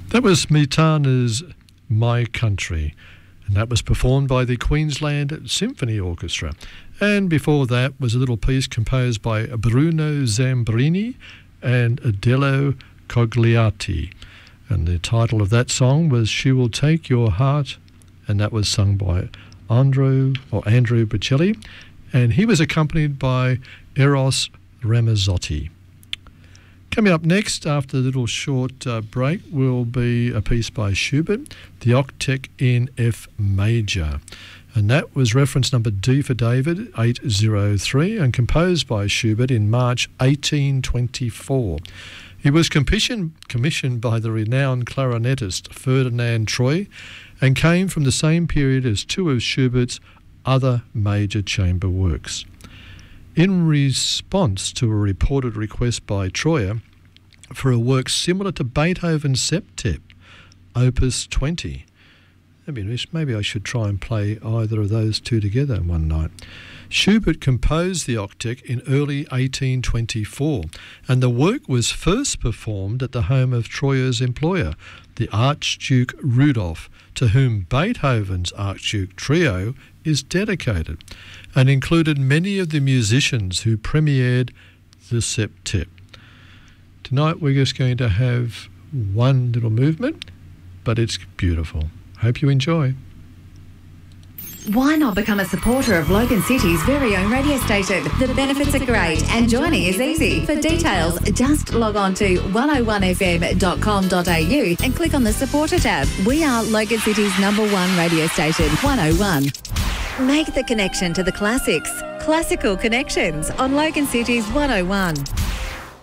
That was Smetana's My Country, and that was performed by the Queensland Symphony Orchestra. And before that was a little piece composed by Bruno Zambrini and Adele Cogliati. And the title of that song was She Will Take Your Heart, and that was sung by Andrew Bocelli, and he was accompanied by Eros Ramazzotti. Coming up next, after a little short break, will be a piece by Schubert, the Octet in F major. And that was reference number D for David, 803, and composed by Schubert in March 1824. He was commissioned by the renowned clarinetist Ferdinand Troy and came from the same period as two of Schubert's other major chamber works. In response to a reported request by Troyer for a work similar to Beethoven's Septet, Opus 20, maybe I should try and play either of those two together one night. Schubert composed the octet in early 1824, and the work was first performed at the home of Troyer's employer, the Archduke Rudolph, to whom Beethoven's Archduke Trio is dedicated, and included many of the musicians who premiered the septet. Tonight we're just going to have one little movement, but it's beautiful. Hope you enjoy. Why not become a supporter of Logan City's very own radio station? The benefits are great and joining is easy. For details, just log on to 101fm.com.au and click on the supporter tab. We are Logan City's #1 radio station, 101. Make the connection to the classics. Classical Connections on Logan City's 101.